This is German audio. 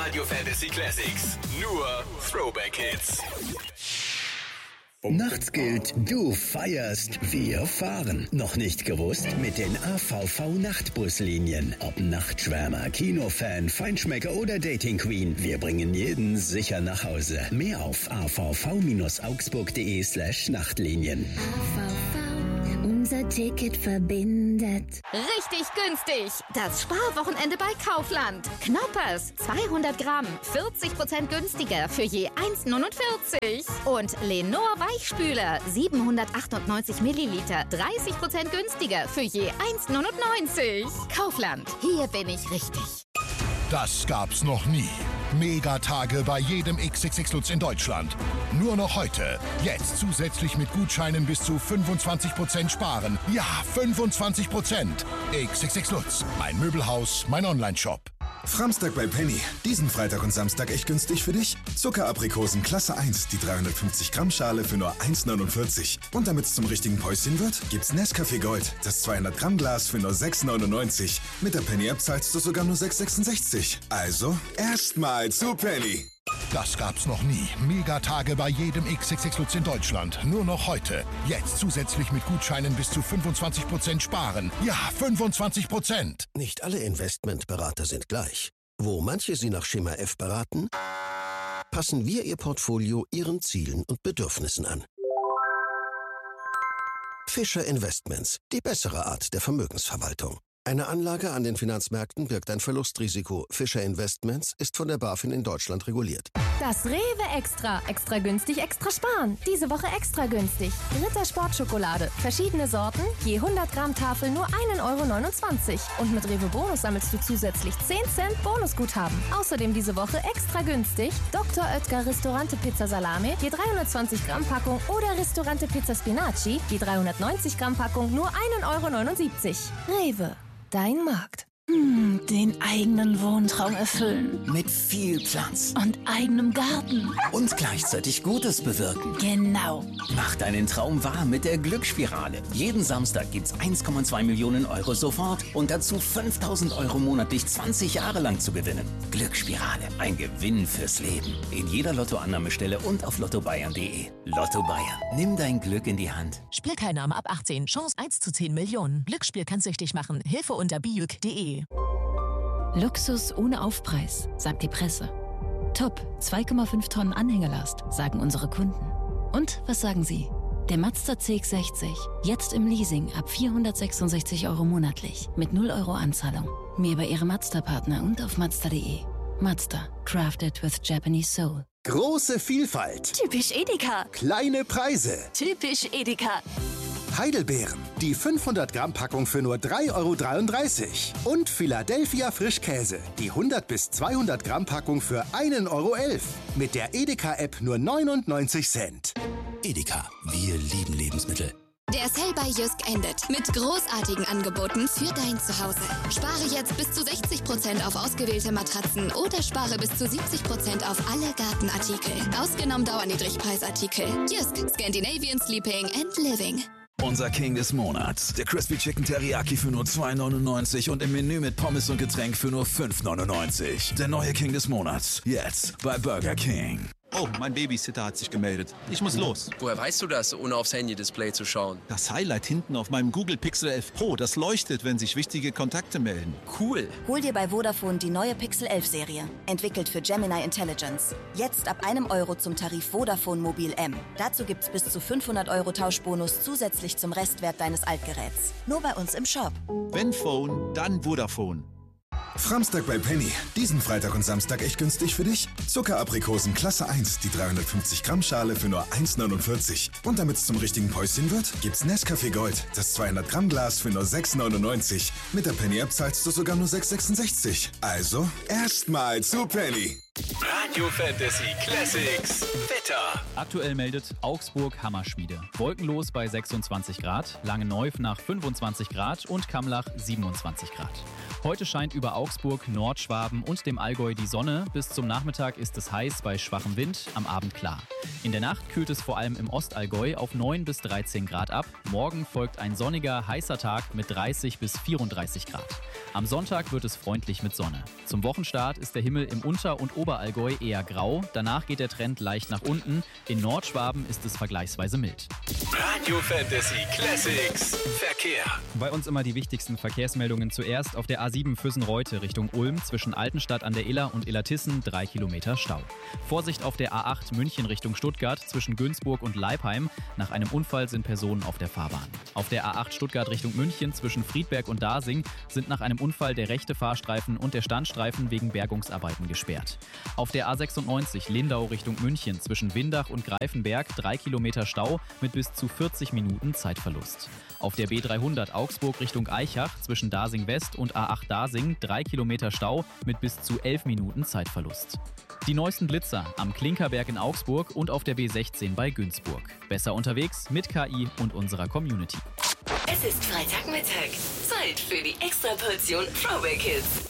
Radio Fantasy Classics. Nur Throwback Hits. Nachts gilt, du feierst, wir fahren. Noch nicht gewusst? Mit den AVV-Nachtbuslinien. Ob Nachtschwärmer, Kinofan, Feinschmecker oder Dating Queen. Wir bringen jeden sicher nach Hause. Mehr auf avv-augsburg.de/Nachtlinien. AVV, unser Ticket verbindet. Richtig günstig. Das Sparwochenende bei Kaufland. Knoppers, 200 Gramm, 40% günstiger für je 1,49. Und Lenor Weichspüler, 798 Milliliter, 30% günstiger für je 1,99. Kaufland, hier bin ich richtig. Das gab's noch nie. Megatage bei jedem XXX Lutz in Deutschland. Nur noch heute. Jetzt zusätzlich mit Gutscheinen bis zu 25% sparen. Ja, 25%. XXX Lutz. Mein Möbelhaus, mein Onlineshop. Framstag bei Penny. Diesen Freitag und Samstag echt günstig für dich? Zuckeraprikosen Klasse 1, die 350 Gramm Schale für nur 1,49. Und damit es zum richtigen Päuschen wird, gibt's Nescafé Gold, das 200 Gramm Glas für nur 6,99. Mit der Penny-App zahlst du sogar nur 6,66. Also, erstmal zu Penny. Das gab's noch nie. Megatage bei jedem XXX Lutz in Deutschland. Nur noch heute. Jetzt zusätzlich mit Gutscheinen bis zu 25% sparen. Ja, 25%. Nicht alle Investmentberater sind gleich. Wo manche Sie nach Schema F beraten, passen wir Ihr Portfolio Ihren Zielen und Bedürfnissen an. Fischer Investments, die bessere Art der Vermögensverwaltung. Eine Anlage an den Finanzmärkten birgt ein Verlustrisiko. Fischer Investments ist von der BaFin in Deutschland reguliert. Das Rewe Extra. Extra günstig, extra sparen. Diese Woche extra günstig. Ritter Sportschokolade. Verschiedene Sorten, je 100 Gramm Tafel nur 1,29 €. Und mit Rewe Bonus sammelst du zusätzlich 10 Cent Bonusguthaben. Außerdem diese Woche extra günstig Dr. Oetker Ristorante Pizza Salame, je 320 Gramm Packung oder Ristorante Pizza Spinaci, je 390 Gramm Packung nur 1,79 €. Rewe. Dein Markt. Den eigenen Wohntraum erfüllen. Mit viel Platz. Und eigenem Garten. Und gleichzeitig Gutes bewirken. Genau. Mach deinen Traum wahr mit der Glücksspirale. Jeden Samstag gibt's 1,2 Millionen € sofort und dazu 5.000 € monatlich 20 Jahre lang zu gewinnen. Glücksspirale. Ein Gewinn fürs Leben. In jeder Lottoannahmestelle und auf lottobayern.de. Lotto Bayern. Nimm dein Glück in die Hand. Spielteilnahme ab 18. Chance 1 zu 10 Millionen. Glücksspiel kann süchtig machen. Hilfe unter biüc.de. Luxus ohne Aufpreis, sagt die Presse. Top, 2,5 Tonnen Anhängelast, sagen unsere Kunden. Und was sagen Sie? Der Mazda CX-60, jetzt im Leasing ab 466 € monatlich, mit 0 € Anzahlung. Mehr bei Ihrem Mazda-Partner und auf Mazda.de. Mazda, crafted with Japanese soul. Große Vielfalt. Typisch Edeka. Kleine Preise. Typisch Edeka. Heidelbeeren. Die 500 Gramm Packung für nur 3,33 €. Und Philadelphia Frischkäse. Die 100 bis 200 Gramm Packung für 1,11 €. Mit der Edeka-App nur 99 Cent. Edeka, wir lieben Lebensmittel. Der Sale bei Jysk endet mit großartigen Angeboten für dein Zuhause. Spare jetzt bis zu 60% auf ausgewählte Matratzen oder spare bis zu 70% auf alle Gartenartikel. Ausgenommen Dauerniedrigpreisartikel. Jysk, Scandinavian Sleeping and Living. Unser King des Monats. Der Crispy Chicken Teriyaki für nur 2,99 und im Menü mit Pommes und Getränk für nur 5,99. Der neue King des Monats. Jetzt bei Burger King. Oh, mein Babysitter hat sich gemeldet. Ich muss los. Woher weißt du das, ohne aufs Handy-Display zu schauen? Das Highlight hinten auf meinem Google Pixel 11 Pro, das leuchtet, wenn sich wichtige Kontakte melden. Cool. Hol dir bei Vodafone die neue Pixel 11-Serie. Entwickelt für Gemini Intelligence. Jetzt ab 1 € zum Tarif Vodafone Mobil M. Dazu gibt's bis zu 500 € Tauschbonus zusätzlich zum Restwert deines Altgeräts. Nur bei uns im Shop. Wenn Phone, dann Vodafone. Framstag bei Penny. Diesen Freitag und Samstag echt günstig für dich? Zuckeraprikosen Klasse 1, die 350 Gramm Schale für nur 1,49. Und damit es zum richtigen Päuschen wird, gibt's Nescafé Gold, das 200 Gramm Glas für nur 6,99. Mit der Penny-App zahlst du sogar nur 6,66. Also, erstmal zu Penny. Radio Fantasy Classics Wetter. Aktuell meldet Augsburg Hammerschmiede. Wolkenlos bei 26 Grad, Langenneuf nach 25 Grad und Kamlach 27 Grad. Heute scheint über Augsburg, Nordschwaben und dem Allgäu die Sonne. Bis zum Nachmittag ist es heiß bei schwachem Wind, am Abend klar. In der Nacht kühlt es vor allem im Ostallgäu auf 9 bis 13 Grad ab. Morgen folgt ein sonniger, heißer Tag mit 30 bis 34 Grad. Am Sonntag wird es freundlich mit Sonne. Zum Wochenstart ist der Himmel im Unter- und Oberallgäu eher grau. Danach geht der Trend leicht nach unten. In Nordschwaben ist es vergleichsweise mild. Radio Fantasy Classics Verkehr. Bei uns immer die wichtigsten Verkehrsmeldungen zuerst. Auf der A7 Füssen-Reute Richtung Ulm zwischen Altenstadt an der Iller und Illertissen 3 Kilometer Stau. Vorsicht auf der A8 München Richtung Stuttgart zwischen Günzburg und Leipheim. Nach einem Unfall sind Personen auf der Fahrbahn. Auf der A8 Stuttgart Richtung München zwischen Friedberg und Dasing sind nach einem Unfall der rechte Fahrstreifen und der Standstreifen wegen Bergungsarbeiten gesperrt. Auf der A96 Lindau Richtung München zwischen Windach und Greifenberg 3 Kilometer Stau mit bis zu 40 Minuten Zeitverlust. Auf der B300 Augsburg Richtung Aichach zwischen Dasing West und A8 Dasing 3 Kilometer Stau mit bis zu 11 Minuten Zeitverlust. Die neuesten Blitzer am Klinkerberg in Augsburg und auf der B16 bei Günzburg. Besser unterwegs mit KI und unserer Community. Es ist Freitagmittag. Zeit für die Extraportion Throwback Hits.